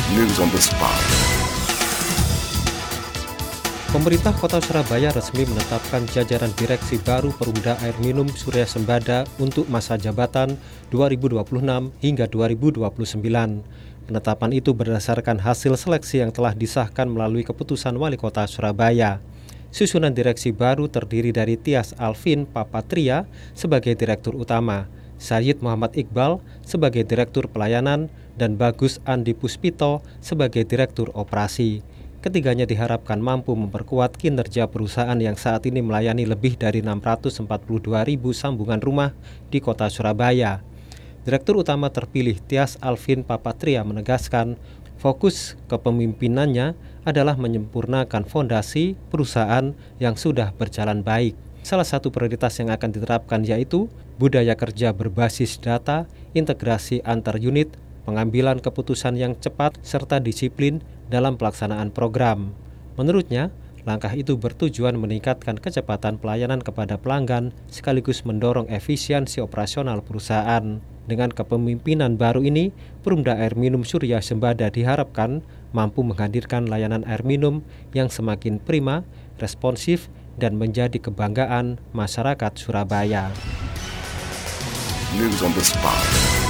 News on the spot. Pemerintah Kota Surabaya resmi menetapkan jajaran direksi baru Perumda Air Minum Surya Sembada untuk masa jabatan 2026 hingga 2029. Penetapan itu berdasarkan hasil seleksi yang telah disahkan melalui keputusan Wali Kota Surabaya. Susunan direksi baru terdiri dari Tias Alvin Papatria sebagai Direktur Utama, Sayyid Muhammad Iqbal sebagai Direktur Pelayanan, dan Bagus Andi Puspito sebagai Direktur Operasi. Ketiganya diharapkan mampu memperkuat kinerja perusahaan yang saat ini melayani lebih dari 642.000 sambungan rumah di Kota Surabaya. Direktur Utama terpilih Tias Alvin Papatria menegaskan fokus kepemimpinannya adalah menyempurnakan fondasi perusahaan yang sudah berjalan baik. Salah satu prioritas yang akan diterapkan yaitu budaya kerja berbasis data, integrasi antar unit, pengambilan keputusan yang cepat, serta disiplin dalam pelaksanaan program. Menurutnya, langkah itu bertujuan meningkatkan kecepatan pelayanan kepada pelanggan sekaligus mendorong efisiensi operasional perusahaan. Dengan kepemimpinan baru ini, Perumda Air Minum Surya Sembada diharapkan mampu menghadirkan layanan air minum yang semakin prima, responsif, dan menjadi kebanggaan masyarakat Surabaya. News on the spot.